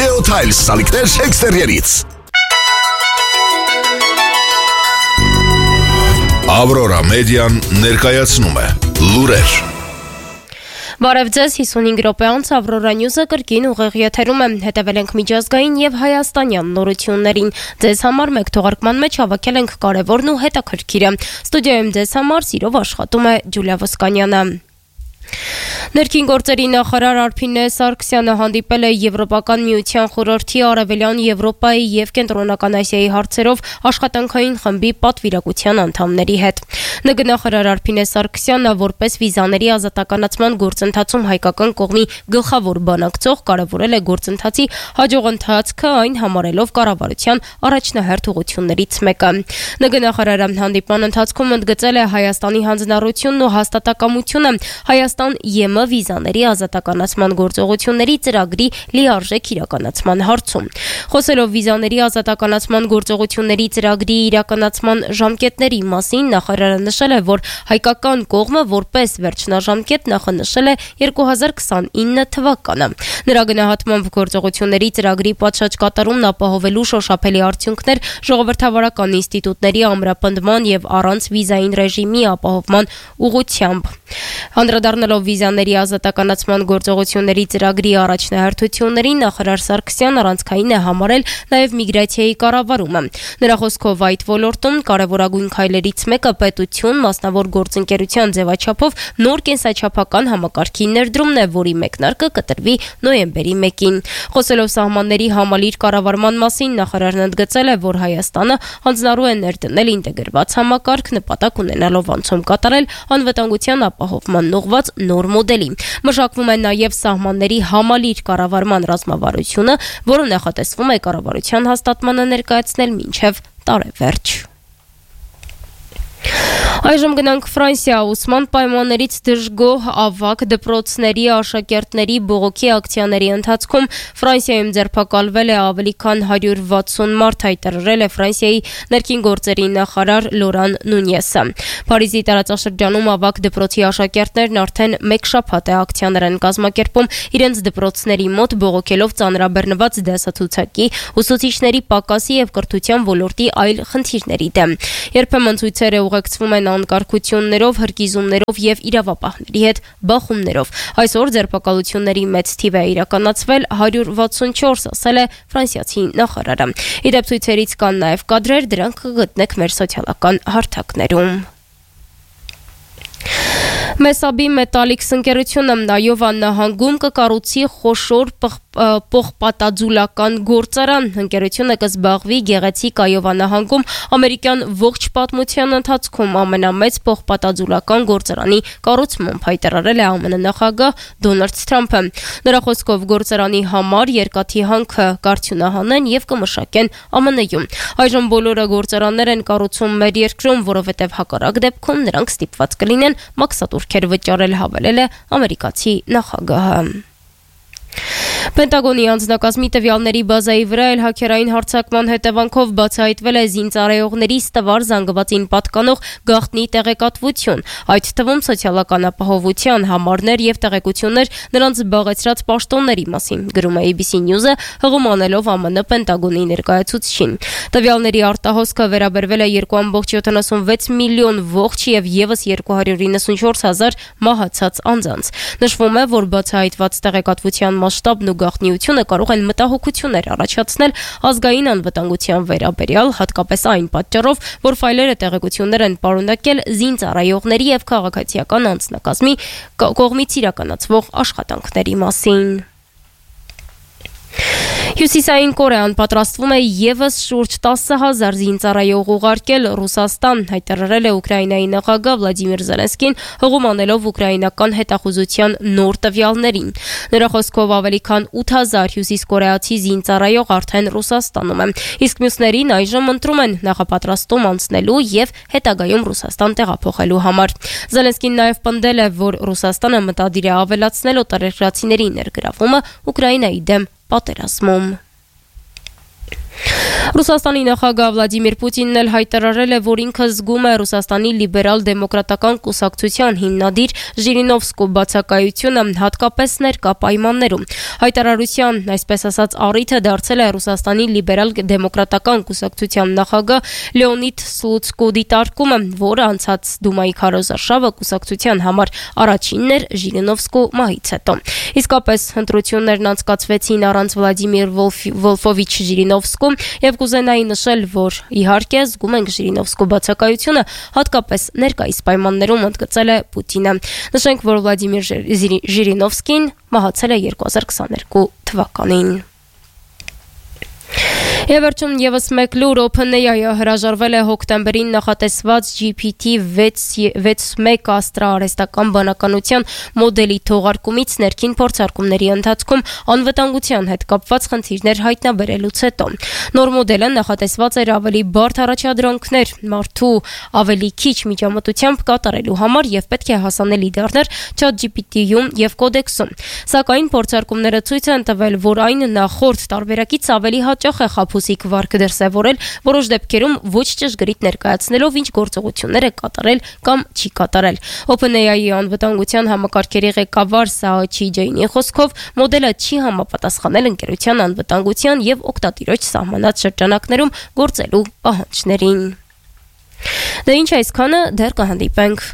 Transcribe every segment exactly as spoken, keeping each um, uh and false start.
Geotiles սալիկներ էքստերիերից։ Aurora Median ներկայացնում է լուրեր։ Բարև ձեզ, հիսունհինգ րոպե անց Aurora News-ը կրկին ուղիղ եթերում է, հետևել ենք միջազգային եւ հայաստանյան նորություններին։ Ձեզ համար մեկ թողարկման մեջ հավաքել ենք կարևորն ու հետաքրքիրը։ Ստուդիայում ձեզ համար սիրով աշխատում է Ջուլիա Վոսկանյանը։ Ներքին գործերի նախարար Արփինե Սարգսյանը հանդիպել է Եվրոպական միության խորհրդի Արևելյան Եվրոպայի եւ Կենտրոնական Ասիայի հարցերով աշխատանքային խմբի պատվիրակության անդամների հետ։ Նախարար Արփինե Սարգսյանը որպես վիզաների ազատականացման գործընթացում հայկական կողմի գլխավոր բանակցող կարևորել է գործընթացի հաջող ընթացքը, այն համարելով կառավարության առաջնահերթ ուղղություններից մեկը։ Նախարարը հանդիպման ընթացքում ընդգծել է Հայաստանի հանձնառությունն ու հաստատակամությունը Հայաստան-ԵՄ վիզաների ազատականացման գործողությունների ծրագրի լիարժեք իրականացման հարցում։ Խոսելով վիզաների ազատականացման գործողությունների ծրագրի իրականացման ժամկետների մասին, նախարարը նշել է, որ հայկական կողմը որպես վերջնաժամկետ նախանշել է երկու հազար քսանինը թվականը։ Նրա գնահատմամբ գործողությունների ծրագրի պատշաճ կատարումն ապահովելու շոշափելի արդյունքներ ժողովրդավարական ինստիտուտների ամրապնդման եւ առանց վիզային ռեժիմի ապահովման ուղղությամբ։ Անդրադառնալով վիզաների ազատականացման գործողությունների ծրագրի առաջնահերթություններին, նախարար Սարգսյան առանցքային է համարել նաև միգրացիայի կառավարումը։ Նրա խոսքով այդ ոլորտում կարևորագույն քայլերից մեկը պետություն, մասնավոր գործընկերության ձևաչափով նոր կենսաչափական համակարգի ներդրումն է, որի մեկնարկը կտրվի նոյեմբերի մեկին։ Խոսելով սահմանների համալիր կառավարման մասին, նախարարն ընդգծել է, որ Հայաստանը հանձնառու է ներդնել ինտեգրված համակարգ, նպատակ ունենալով անցում կատարել անվտանգության ապահովման ուղղված նոր մոդելի։ Մշակվում է նաև սահմանների համալիր կառավարման ռազմավարությունը, որը նախատեսվում է կառավարության հաստատմանը ներկայացնել մինչև տարեվերջ։ Այժմ գնանք Ֆրանսիա, ուսման պայմաններից դժգոհ ավագ դպրոցների աշակերտների բողոքի ակցիաների ընթացքում Ֆրանսիայում ձերբակալվել է ավելի քան հարյուր վաթսուն մարդ, հայտարարել է Ֆրանսիայի ներքին գործերի նախարար Լորան Նունյեսը։ Փարիզի տարածաշրջանում ավագ դպրոցի աշակերտներն արդեն մեկ շաբաթ է ակցիաներ են կազմակերպում իրենց դպրոցների մոտ, բողոքելով ծանրաբեռնված դասացուցակի, ուսուցիչների պակասի եւ կրթության ոլորտի այլ խնդիրների դեմ։ Երբեմն ցույցերը ուղեկցվում են անկարգություններով, հրկիզումներով եւ իրավապահների հետ բախումներով։ Այսօր ձերբակալությունների մեծ թիվ է իրականացվել հարյուր վաթսունչորս, ասել է ֆրանսիացի նախարարը։ Իդեպ ցույցերից կան նաեւ կադրեր, դրանք կգտնեք մեր սոցիալական հարթակներում։ Մեսաբի Մետալիքս ընկերությունը Այովա նահանգում կկառուցի խոշոր պողպատաձուլական գործարան։ Ընկերությունը կզբաղվի գեղեցիկ Այովա նահանգում ամերիկյան ողջ պատմության ընթացքում ամենամեծ պողպատաձուլական գործարանի կառուցմամբ, հայտարարել է ԱՄՆ նախագահ Դոնալդ Թրամփը։ Նրա խոսքով գործարանի համար երկաթի հանքը կարդյունահանեն եւ կմշակեն ԱՄՆ-ում։ Այժմ բոլորը գործարաններ են կառուցում մեր երկրում, որովհետեւ հակառակ դեպքում նրանք ստիպված կլինեն մաքսատուրքեր վճարել, հավելել է ամերիկացի նախագահը։ Պենտագոնի անձնակազմի տվյալների բազայի վրա էլ հաքերային հարձակման հետևանքով բացահայտվել է զինծառայողների ստվար զանգվածին պատկանող գաղտնի տեղեկատվություն, այդ թվում սոցիալական ապահովության համարներ եւ տեղեկություններ նրանց զբաղեցրած պաշտոնների մասին, գրում է A B C News-ը, հղում անելով ԱՄՆ Պենտագոնի ներկայացուցչին։ Տվյալների արտահոսքը վերաբերվել է երկու կόμma յոթանասունվեց միլիոն ողջ եւ եւս երկու հարյուր իննսունչորս հազար մահացած անձանց։ Նշվում է, որ բացահայտված տեղեկատվության մասշտաբն ու գաղտնիությունը կարող են մտահոգություններ առաջացնել ազգային անվտանգության վերաբերյալ, հատկապես այն պատճառով, որ ֆայլերը տեղեկություններ են պարունակել զինծառայողների եւ քաղաքացիական անձնակազմի կողմից իրականացվող աշխատանքների մասին։ Հյուսիսային Կորեան պատրաստվում է եւս շուրջ տասը հազար զինծառայող ուղարկել Ռուսաստան, հայտարարել է Ուկրաինայի նախագահ Վլադիմիր Զելենսկին, հղում անելով ուկրաինական հետախուզության նոր տվյալներին։ Նրա խոսքով ավելի քան ութ հազար հյուսիսկորեացի զինծառայող արդեն Ռուսաստանում է, իսկ մյուսներին այժմ ընտրում են նախապատրաստում անցնելու եւ հետագայում Ռուսաստան տեղափոխելու համար։ Զելենսկին նաեւ պնդել է, որ Ռուսաստանը մտադիր է ավելացնել օտարերկրացիների ներգրավումը Ուկրաինայի դեմ պատերազմում։ Ռուսաստանի նախագահ Վլադիմիր Պուտինն էլ հայտարարել է, որ ինքը զգում է Ռուսաստանի լիբերալ-դեմոկրատական կուսակցության հիմնադիր Ժիրինովսկու բացակայությունը, հատկապես ներկա պայմաններում։ Հայտարարության, այսպես ասած, առիթը դարձել է Ռուսաստանի լիբերալ-դեմոկրատական կուսակցության նախագահ Լեոնիդ Սլուցկու դիտարկումը, որը անցած Դումայի քարոզարշավը կուսակցության համար առաջինն էր Ժիրինովսկու մահից հետո։ Իսկապես ընտրություններն անցկացվեցին առանց Վլադիմիր Վոլֆովիչ Ժիրինովսկու եւ կուզենայի նշել, որ իհարկե զգում ենք Ժիրինովսկու բացակայությունը, հատկապես ներկայիս պայմաններում, ընդգծել է Պուտինը։ Նշենք, որ Վլադիմիր Ժիրինովսկին մահացել է երկու հազար քսաներկու թվականին։ Եվ վերջում եւս մեկ լուր OpenAI-ը հրաժարվել է հոկտեմբերին նախատեսված G P T վեց մեկ աստրաարհեստական բանականության մոդելի թողարկումից ներքին փորձարկումների ընթացքում անվտանգության հետ կապված խնդիրներ հայտնաբերելուց հետո։ Նոր մոդելը նախատեսված էր ավելի բարդ առաջադրանքներ մարդու ավելի քիչ միջամտությամբ կատարելու համար եւ պետք է հասանելի դառներ ChatGPT-ում եւ կոդեքսում։ Սակայն փորձարկումները ցույց են տվել, որ այն նախորդ տարբերակից ավելի հաճախ է խաբուսիկ վարք դրսևորել, որոշ դեպքերում ոչ ճշգրիտ ներկայացնելով ինչ գործողություններ է կատարել կամ չի կատարել։ OpenAI-ի անվտանգության համակարգերի ղեկավար Սաոչի Ջեյնի խոսքով մոդելը չի համապատասխանել ընկերության անվտանգության եւ օգտատիրոջ սահմանած շրջանակներում գործելու պահանջներին։ Դե ինչ այսքանը, դեռ կհանդիպենք։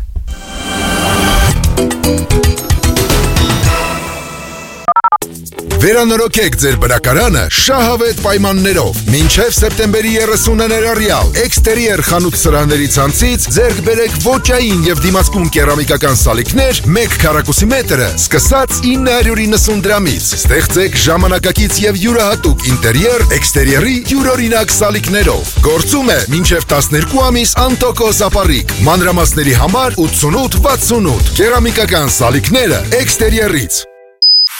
Վերանորոգեք ձեր բնակարանը շահավետ պայմաններով։ Մինչև սեպտեմբերի երեսունը ներառյալ էքստերիեր խանութ սրահների ցանցից ձեռք բերեք ոճային եւ դիմացկուն կերամիկական սալիկներ մեկ քառակուսի մետրը սկսած ինը հարյուր իննսուն դրամից։ Ստեղծեք ժամանակակից եւ յուրահատուկ ինտերիեր էքստերիերի յուրօրինակ սալիկներով։ Գործում է մինչև տասներկու ամիս անտոկոս ապառիկ։ Մանրամասների համար ութսունութ վաթսունութ կերամիկական սալիկները էքստերիերից։